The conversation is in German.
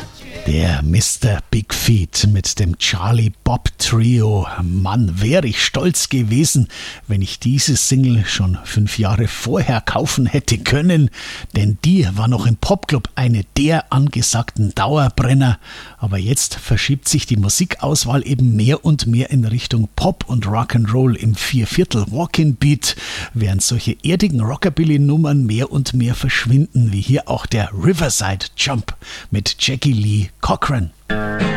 Der Mr. Big Feet mit dem Charlie Bob Trio. Mann, wäre ich stolz gewesen, wenn ich diese Single schon 5 Jahre vorher kaufen hätte können, denn die war noch im Popclub eine der angesagten Dauerbrenner. Aber jetzt verschiebt sich die Musikauswahl eben mehr und mehr in Richtung Pop und Rock'n'Roll im 4/4 Walk-in-Beat, während solche erdigen Rockabilly-Nummern mehr und mehr verschwinden, wie hier auch der Riverside Jump mit Jackie Lee Cochran.